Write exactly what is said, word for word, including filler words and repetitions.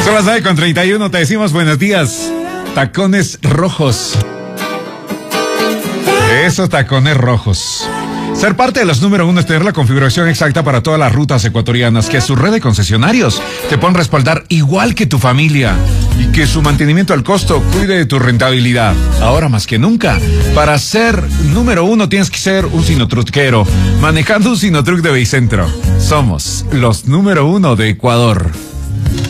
Son las nueve con treinta y uno, te decimos buenos días. Tacones rojos. Esos tacones rojos. Ser parte de los número uno es tener la configuración exacta para todas las rutas ecuatorianas, que su red de concesionarios te pueden respaldar igual que tu familia y que su mantenimiento al costo cuide de tu rentabilidad. Ahora más que nunca, para ser número uno tienes que ser un sinotruquero, manejando un sinotruc de Bicentro. Somos los número uno de Ecuador.